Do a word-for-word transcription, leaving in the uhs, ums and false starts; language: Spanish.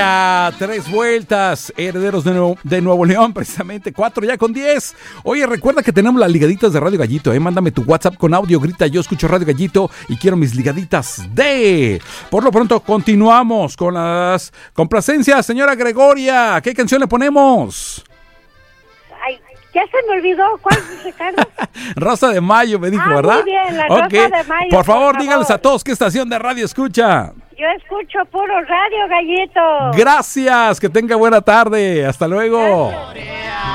Yeah, tres vueltas, Herederos de Nuevo, de Nuevo León, precisamente, cuatro ya con diez. Oye, recuerda que tenemos las ligaditas de Radio Gallito, ¿eh? Mándame tu WhatsApp con audio, grita, yo escucho Radio Gallito y quiero mis ligaditas de... Por lo pronto, continuamos con las complacencias. Señora Gregoria, ¿qué canción le ponemos? Ay, ya se me olvidó. ¿Cuál, Ricardo? Rosa de Mayo, me dijo, ah, ¿verdad? Muy bien, la okay. Rosa de Mayo. Por favor, por favor, díganles díganles a todos qué estación de radio escucha. Yo escucho puro Radio Gallito. Gracias, que tenga buena tarde. Hasta luego. Gracias.